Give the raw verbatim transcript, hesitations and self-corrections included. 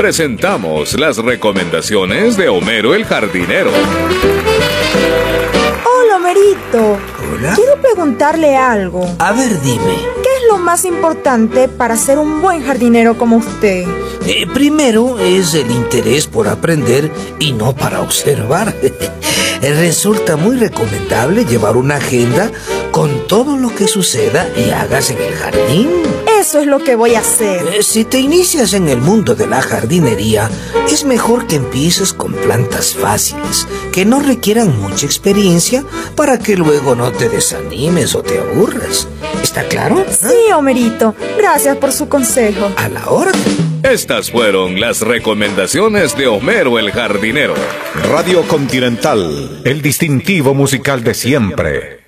presentamos las recomendaciones de Homero el jardinero. Hola, Homerito. Hola. Quiero preguntarle algo. A ver, dime. ¿Qué es lo más importante para ser un buen jardinero como usted? Eh, primero es el interés por aprender y no para observar. Resulta muy recomendable llevar una agenda con todo lo que suceda y hagas en el jardín. Eso es lo que voy a hacer. Eh, si te inicias en el mundo de la jardinería, es mejor que empieces con plantas fáciles, que no requieran mucha experiencia, para que luego no te desanimes o te aburras. ¿Está claro? Sí, Homerito. Gracias por su consejo. A la orden. Estas fueron las recomendaciones de Homero el jardinero. Radio Continental, el distintivo musical de siempre.